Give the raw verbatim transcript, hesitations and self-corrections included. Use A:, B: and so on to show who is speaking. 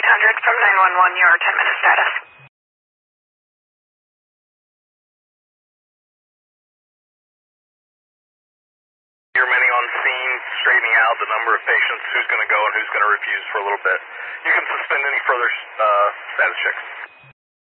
A: eight hundred from nine one one, your ten minute status.
B: You're remaining on scene, straightening out the number of patients, who's going to go and who's going to refuse for a little bit. You can suspend any further uh, status checks.